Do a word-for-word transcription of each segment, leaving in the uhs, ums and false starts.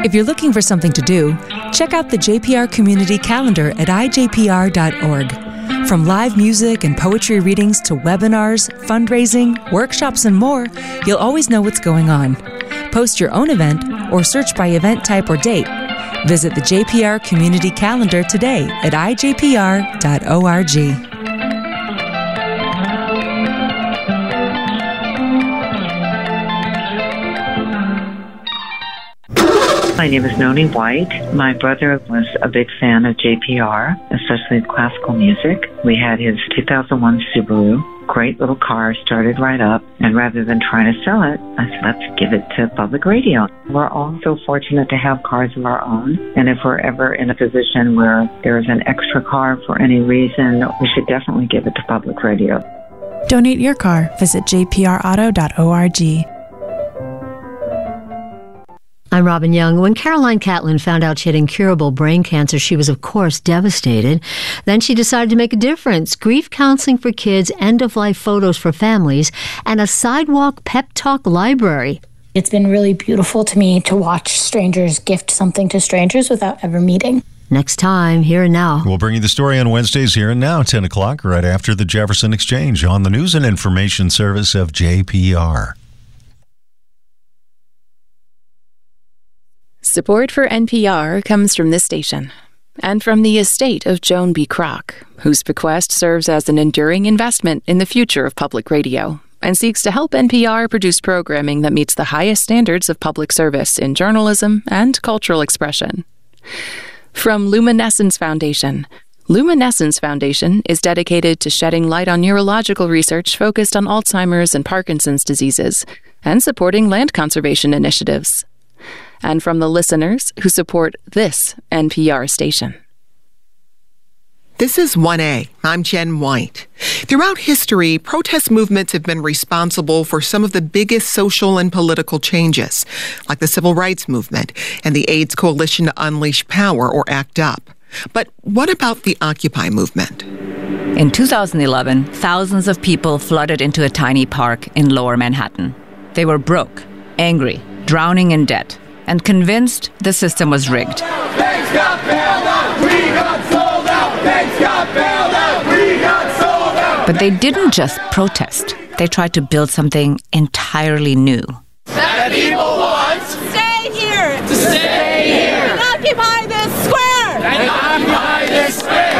If you're looking for something to do, check out the J P R Community Calendar at I J P R dot org. From live music and poetry readings to webinars, fundraising, workshops, and more, you'll always know what's going on. Post your own event or search by event type or date. Visit the J P R Community Calendar today at I J P R dot org. My name is Noni White. My brother was a big fan of J P R, especially classical music. We had his two thousand one Subaru. Great little car, started right up. And rather than trying to sell it, I said, let's give it to public radio. We're all so fortunate to have cars of our own. And if we're ever in a position where there's an extra car for any reason, we should definitely give it to public radio. Donate your car. Visit j p r auto dot org. I'm Robin Young. When Caroline Catlin found out she had incurable brain cancer, she was, of course, devastated. Then she decided to make a difference. Grief counseling for kids, end-of-life photos for families, and a sidewalk pep talk library. It's been really beautiful to me to watch strangers gift something to strangers without ever meeting. Next time, Here and Now. We'll bring you the story on Wednesdays, Here and Now, ten o'clock, right after the Jefferson Exchange on the News and Information Service of J P R. Support for N P R comes from this station and from the estate of Joan B. Kroc, whose bequest serves as an enduring investment in the future of public radio and seeks to help N P R produce programming that meets the highest standards of public service in journalism and cultural expression. From Luminescence Foundation. Luminescence Foundation is dedicated to shedding light on neurological research focused on Alzheimer's and Parkinson's diseases and supporting land conservation initiatives. And from the listeners who support this N P R station. This is one A. I'm Jen White. Throughout history, protest movements have been responsible for some of the biggest social and political changes, like the Civil Rights Movement and the AIDS Coalition to Unleash Power, or ACT UP. But what about the Occupy movement? In two thousand eleven, thousands of people flooded into a tiny park in Lower Manhattan. They were broke, angry, drowning in debt, and convinced the system was rigged. Banks got bailed out, we got sold out. Banks got bailed out, we got sold out. But they didn't just protest. They tried to build something entirely new. That people want to stay here. To stay here. And occupy this square. And occupy this square.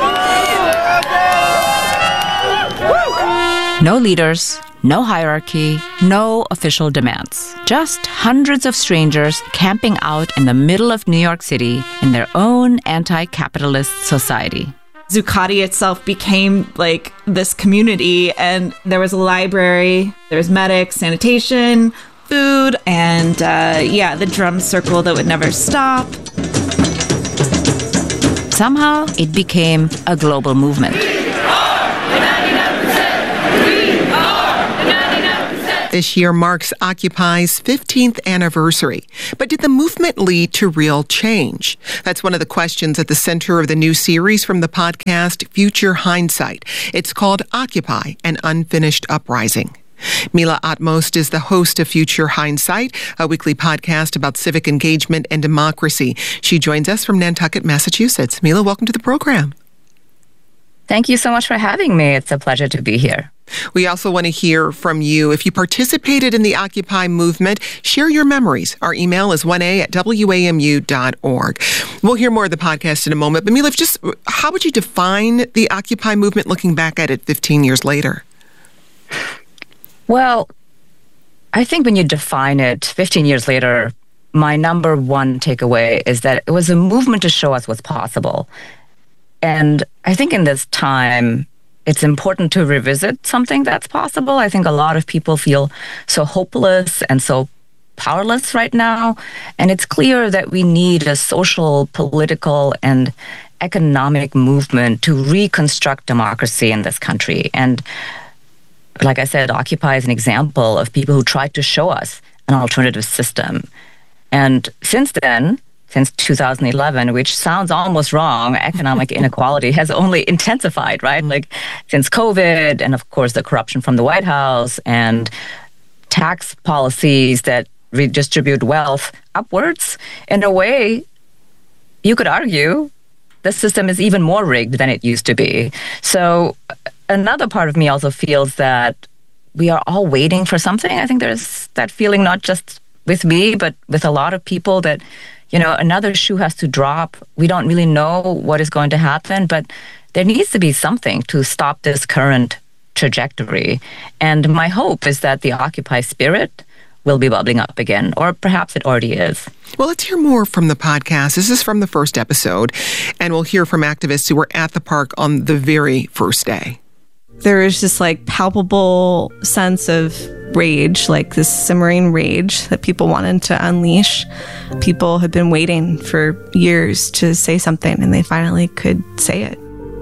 No leaders. No hierarchy, no official demands. Just hundreds of strangers camping out in the middle of New York City in their own anti-capitalist society. Zuccotti itself became like this community, and there was a library, there was medics, sanitation, food, and uh, yeah, the drum circle that would never stop. Somehow, it became a global movement. This year marks Occupy's fifteenth anniversary. But did the movement lead to real change? That's one of the questions at the center of the new series from the podcast Future Hindsight. It's called Occupy, an Unfinished Uprising. Mila Atmost is the host of Future Hindsight, a weekly podcast about civic engagement and democracy. She joins us from Nantucket, Massachusetts. Mila, welcome to the program. Thank you so much for having me. It's a pleasure to be here. We also want to hear from you. If you participated in the Occupy movement, share your memories. Our email is one a at w a m u dot org. We'll hear more of the podcast in a moment. But Mila, just how would you define the Occupy movement looking back at it fifteen years later? Well, I think when you define it fifteen years later, my number one takeaway is that it was a movement to show us what's possible. And I think in this time, it's important to revisit something that's possible. I think a lot of people feel so hopeless and so powerless right now. And it's clear that we need a social, political, and economic movement to reconstruct democracy in this country. And like I said, Occupy is an example of people who tried to show us an alternative system. And since then, since two thousand eleven, which sounds almost wrong, economic inequality has only intensified, right? Like since COVID, and of course the corruption from the White House and tax policies that redistribute wealth upwards, in a way, you could argue the system is even more rigged than it used to be. So another part of me also feels that we are all waiting for something. I think there's that feeling not just with me, but with a lot of people that, you know, another shoe has to drop. We don't really know what is going to happen, but there needs to be something to stop this current trajectory. And my hope is that the Occupy spirit will be bubbling up again, or perhaps it already is. Well, let's hear more from the podcast. This is from the first episode, and we'll hear from activists who were at the park on the very first day. There was this like palpable sense of rage, like this simmering rage that people wanted to unleash. People had been waiting for years to say something, and they finally could say it.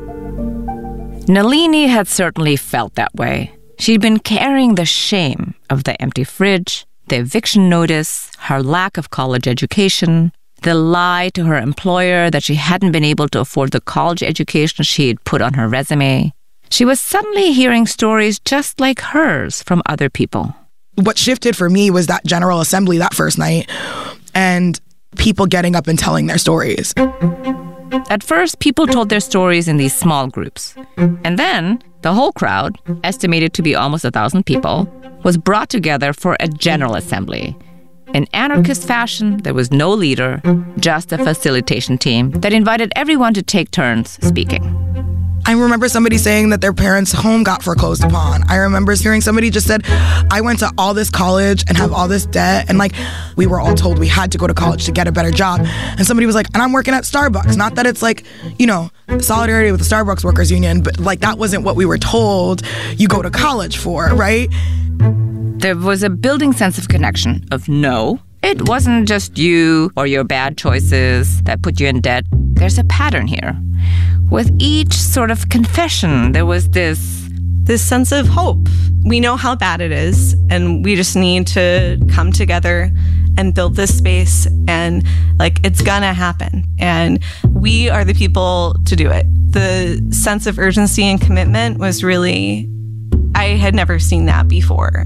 Nalini had certainly felt that way. She'd been carrying the shame of the empty fridge, the eviction notice, her lack of college education, the lie to her employer that she hadn't been able to afford the college education she had put on her resume. She was suddenly hearing stories just like hers from other people. What shifted for me was that General Assembly that first night and people getting up and telling their stories. At first, people told their stories in these small groups. And then, the whole crowd, estimated to be almost a thousand people, was brought together for a General Assembly. In anarchist fashion, there was no leader, just a facilitation team that invited everyone to take turns speaking. I remember somebody saying that their parents' home got foreclosed upon. I remember hearing somebody just said, I went to all this college and have all this debt. And like, we were all told we had to go to college to get a better job. And somebody was like, and I'm working at Starbucks. Not that it's like, you know, solidarity with the Starbucks Workers Union, but like that wasn't what we were told you go to college for, right? There was a building sense of connection of no, it wasn't just you or your bad choices that put you in debt. There's a pattern here. With each sort of confession, there was this... this sense of hope. We know how bad it is, and we just need to come together and build this space, and like it's gonna happen. And we are the people to do it. The sense of urgency and commitment was really... I had never seen that before.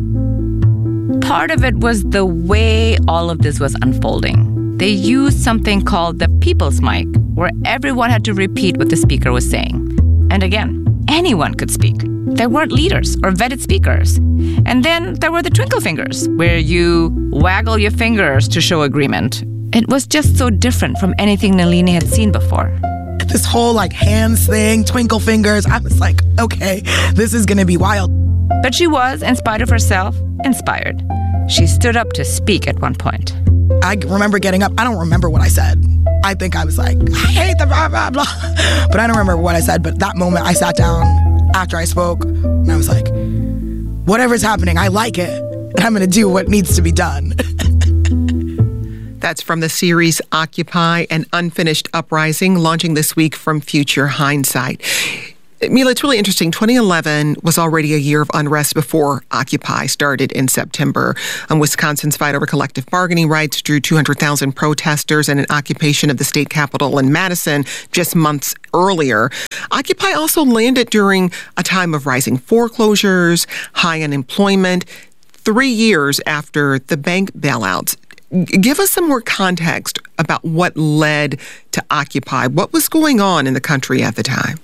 Part of it was the way all of this was unfolding. They used something called the People's Mic, where everyone had to repeat what the speaker was saying. And again, anyone could speak. There weren't leaders or vetted speakers. And then there were the twinkle fingers, where you waggle your fingers to show agreement. It was just so different from anything Nalini had seen before. This whole like hands thing, twinkle fingers, I was like, okay, this is gonna be wild. But she was, in spite of herself, inspired. She stood up to speak at one point. I remember getting up. I don't remember what I said. I think I was like, I hate the blah, blah, blah. But I don't remember what I said. But that moment I sat down after I spoke and I was like, whatever's happening, I like it. And I'm going to do what needs to be done. That's from the series Occupy, an Unfinished Uprising, launching this week from Future Hindsight. Mila, it's really interesting. twenty eleven was already a year of unrest before Occupy started in September. Um, Wisconsin's fight over collective bargaining rights drew two hundred thousand protesters and an occupation of the state capitol in Madison just months earlier. Occupy also landed during a time of rising foreclosures, high unemployment, three years after the bank bailouts. Give us some more context about what led to Occupy. What was going on in the country at the time?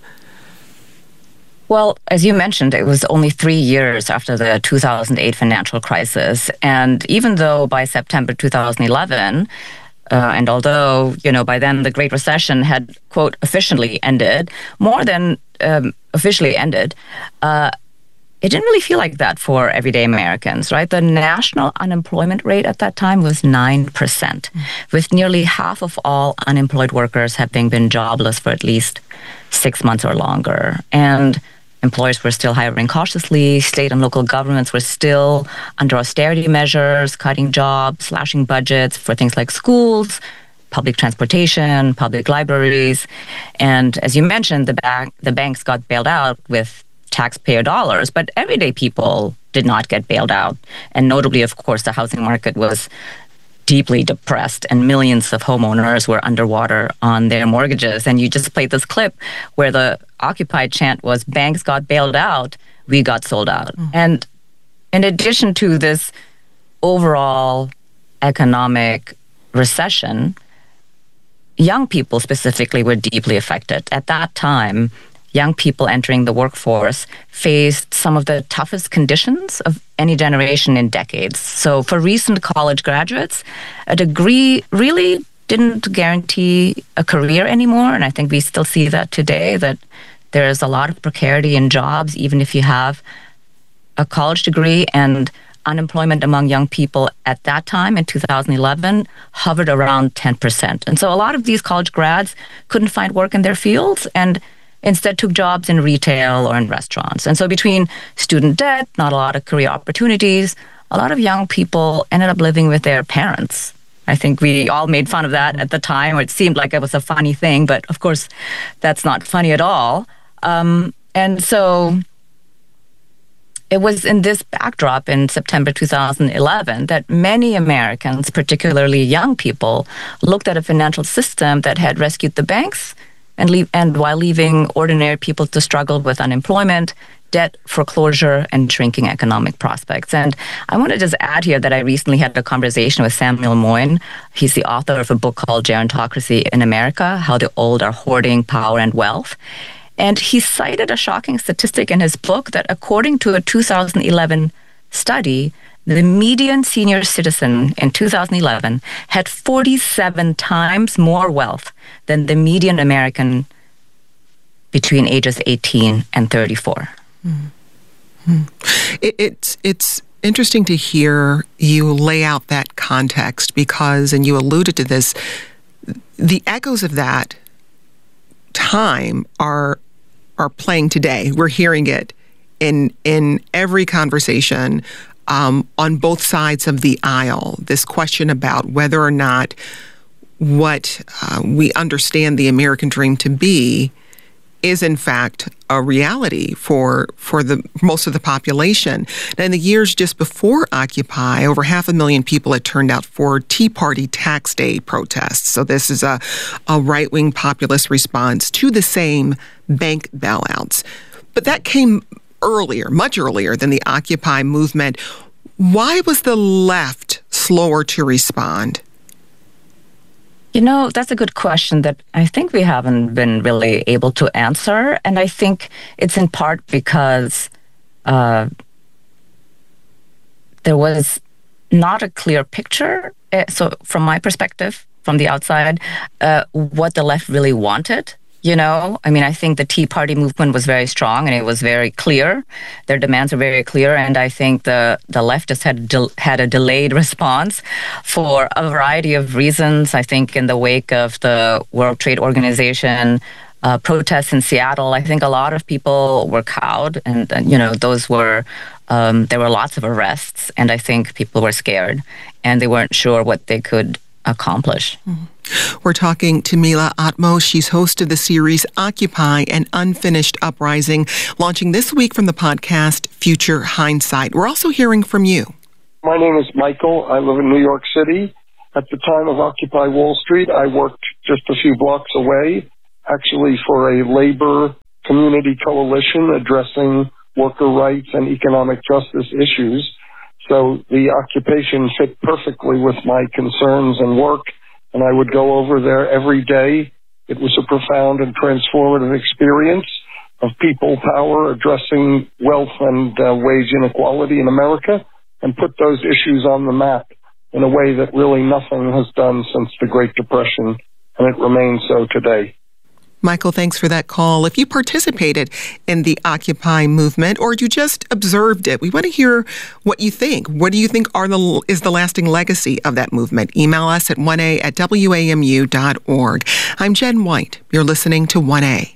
Well, as you mentioned, it was only three years after the two thousand eight financial crisis. And even though by September two thousand eleven, uh, and although, you know, by then the Great Recession had, quote, officially ended, more than um, officially ended, uh, it didn't really feel like that for everyday Americans, right? The national unemployment rate at that time was nine percent, with nearly half of all unemployed workers having been jobless for at least six months or longer. And employers were still hiring cautiously. State and local governments were still under austerity measures, cutting jobs, slashing budgets for things like schools, public transportation, public libraries. And as you mentioned, the bank, the banks got bailed out with taxpayer dollars, but everyday people did not get bailed out. And notably, of course, the housing market was deeply depressed and millions of homeowners were underwater on their mortgages. And you just played this clip where the Occupy chant was, banks got bailed out, we got sold out. Mm-hmm. And in addition to this overall economic recession, young people specifically were deeply affected. At that time, young people entering the workforce faced some of the toughest conditions of any generation in decades. So for recent college graduates, a degree really didn't guarantee a career anymore. And I think we still see that today, that there's a lot of precarity in jobs, even if you have a college degree. And unemployment among young people at that time in two thousand eleven hovered around ten percent. And so a lot of these college grads couldn't find work in their fields and instead took jobs in retail or in restaurants. And so between student debt, not a lot of career opportunities, a lot of young people ended up living with their parents. I think we all made fun of that at the time, or it seemed like it was a funny thing, but of course, that's not funny at all. Um, and so it was in this backdrop in September two thousand eleven that many Americans, particularly young people, looked at a financial system that had rescued the banks and, leave, and while leaving ordinary people to struggle with unemployment, debt, foreclosure, and shrinking economic prospects. And I want to just add here that I recently had a conversation with Samuel Moyn. He's the author of a book called Gerontocracy in America, How the Old Are Hoarding Power and Wealth. And he cited a shocking statistic in his book that according to a two thousand eleven study, the median senior citizen in two thousand eleven had forty-seven times more wealth than the median American between ages eighteen and thirty-four. Mm-hmm. It, it's it's interesting to hear you lay out that context because, and you alluded to this, the echoes of that time are are playing today. We're hearing it in in every conversation um, on both sides of the aisle. This question about whether or not what uh, we understand the American dream to be is in fact a reality for for the most of the population. Now, in the years just before Occupy, over half a million people had turned out for Tea Party Tax Day protests. So this is a, a right-wing populist response to the same bank bailouts. But that came earlier, much earlier than the Occupy movement. Why was the left slower to respond? You know, that's a good question that I think we haven't been really able to answer. And I think it's in part because uh, there was not a clear picture. Uh, so from my perspective, from the outside, uh, what the left really wanted. You know, I mean, I think the Tea Party movement was very strong and it was very clear. Their demands were very clear. And I think the, the leftists had, de- had a delayed response for a variety of reasons. I think in the wake of the World Trade Organization uh, protests in Seattle, I think a lot of people were cowed. And, and you know, those were, um, there were lots of arrests. And I think people were scared and they weren't sure what they could accomplish. Mm-hmm. We're talking to Mila Atmos. She's host of the series Occupy, an Unfinished Uprising, launching this week from the podcast Future Hindsight. We're also hearing from you. My name is Michael. I live in New York City. At the time of Occupy Wall Street, I worked just a few blocks away, actually for a labor community coalition addressing worker rights and economic justice issues. So the occupation fit perfectly with my concerns and work, and I would go over there every day. It was a profound and transformative experience of people power addressing wealth and uh, wage inequality in America and put those issues on the map in a way that really nothing has done since the Great Depression, and it remains so today. Michael, thanks for that call. If you participated in the Occupy movement or you just observed it, we want to hear what you think. What do you think are the is the lasting legacy of that movement? Email us at one a at w a m u dot org. I'm Jen White. You're listening to one A.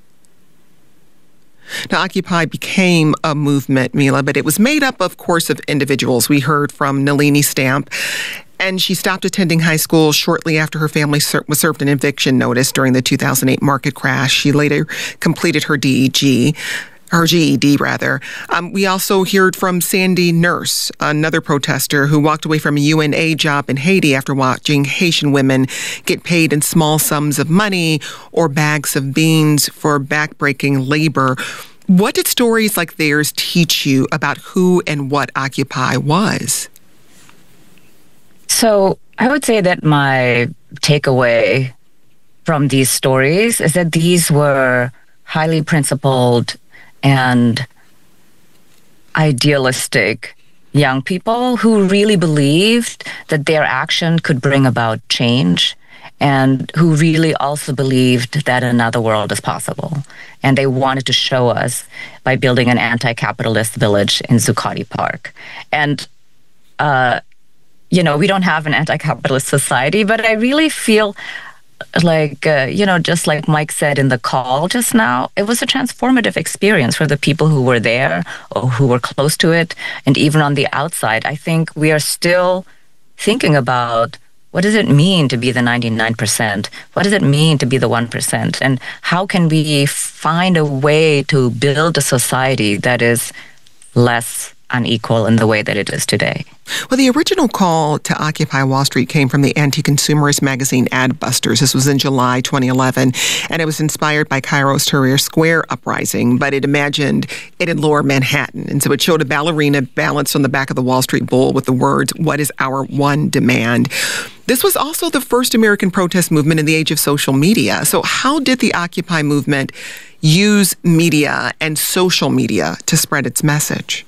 Now, Occupy became a movement, Mila, but it was made up, of course, of individuals. We heard from Nalini Stamp, and she stopped attending high school shortly after her family ser- was served an eviction notice during the two thousand eight market crash. She later completed her D E G, her G E D rather. Um, we also heard from Sandy Nurse, another protester who walked away from a U N A job in Haiti after watching Haitian women get paid in small sums of money or bags of beans for backbreaking labor. What did stories like theirs teach you about who and what Occupy was? So I would say that my takeaway from these stories is that these were highly principled and idealistic young people who really believed that their action could bring about change, and who really also believed that another world is possible. And they wanted to show us by building an anti-capitalist village in Zuccotti Park. And, uh, you know, we don't have an anti-capitalist society, but I really feel like, uh, you know, just like Mike said in the call just now, it was a transformative experience for the people who were there or who were close to it. And even on the outside, I think we are still thinking about, what does it mean to be the ninety-nine percent? What does it mean to be the one percent? And how can we find a way to build a society that is less unequal in the way that it is today? Well, the original call to Occupy Wall Street came from the anti-consumerist magazine Adbusters. This was in July twenty eleven, and it was inspired by Cairo's Tahrir Square uprising, but it imagined it in Lower Manhattan. And so it showed a ballerina balanced on the back of the Wall Street Bull with the words, "What is our one demand?" This was also the first American protest movement in the age of social media. So how did the Occupy movement use media and social media to spread its message?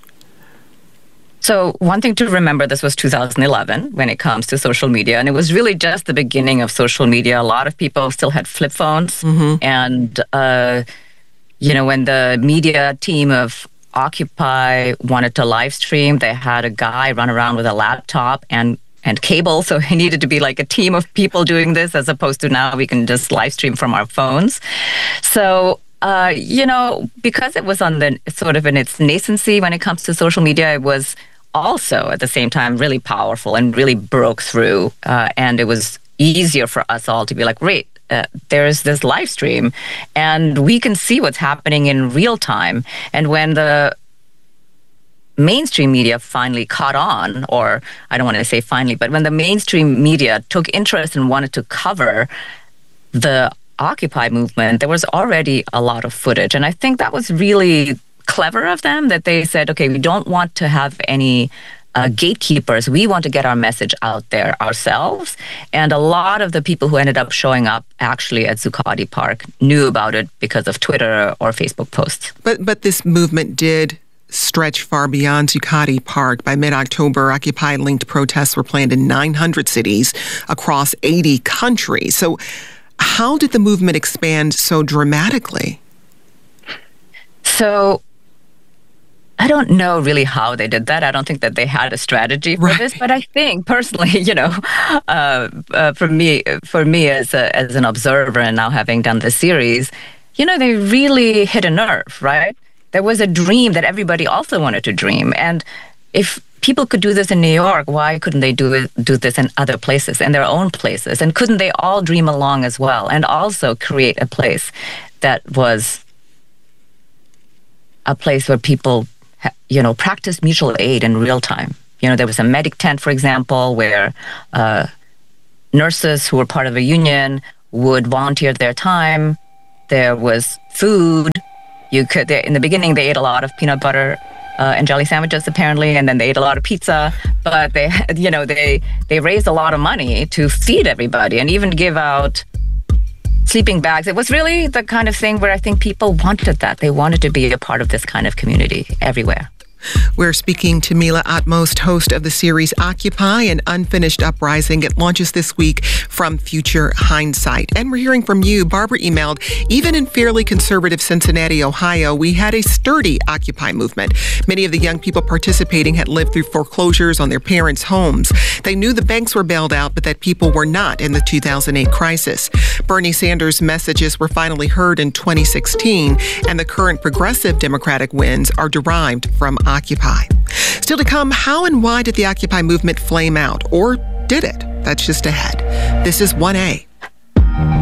So one thing to remember, this was two thousand eleven when it comes to social media, and it was really just the beginning of social media. A lot of people still had flip phones, mm-hmm. and, uh, you know, when the media team of Occupy wanted to live stream, they had a guy run around with a laptop and and cable, so it needed to be like a team of people doing this, as opposed to now we can just live stream from our phones. So Uh, you know, because it was on the sort of in its nascency when it comes to social media, it was also at the same time really powerful and really broke through. Uh, and it was easier for us all to be like, wait, uh, there's this live stream and we can see what's happening in real time. And when the mainstream media finally caught on, or I don't want to say finally, but when the mainstream media took interest and wanted to cover the Occupy movement, there was already a lot of footage. And I think that was really clever of them, that they said, okay, we don't want to have any uh, gatekeepers. We want to get our message out there ourselves. And a lot of the people who ended up showing up actually at Zuccotti Park knew about it because of Twitter or Facebook posts. But but this movement did stretch far beyond Zuccotti Park. By mid-October, Occupy-linked protests were planned in nine hundred cities across eighty countries. So how did the movement expand so dramatically? So I don't know really how they did that. I don't think that they had a strategy for right. this, but I think personally, you know, uh, uh, for me, for me as a, as an observer and now having done the series, you know, they really hit a nerve, right? There was a dream that everybody also wanted to dream. And if people could do this in New York, why couldn't they do it, do this in other places, in their own places? And couldn't they all dream along as well and also create a place that was a place where people, you know, practiced mutual aid in real time? You know, there was a medic tent, for example, where uh, nurses who were part of a union would volunteer their time. There was food. You could, in the beginning, they ate a lot of peanut butter Uh, and jelly sandwiches, apparently, and then they ate a lot of pizza. But they, you know, they they raised a lot of money to feed everybody and even give out sleeping bags. It was really the kind of thing where I think people wanted that. They wanted to be a part of this kind of community everywhere. We're speaking to Mila Atmost, host of the series Occupy, an Unfinished Uprising. It launches this week from Future Hindsight. And we're hearing from you. Barbara emailed, even in fairly conservative Cincinnati, Ohio, we had a sturdy Occupy movement. Many of the young people participating had lived through foreclosures on their parents' homes. They knew the banks were bailed out, but that people were not in the two thousand eight crisis. Bernie Sanders' messages were finally heard in twenty sixteen, and the current progressive Democratic wins are derived from Occupy. Still to come, how and why did the Occupy movement flame out? Or did it? That's just ahead. This is one A.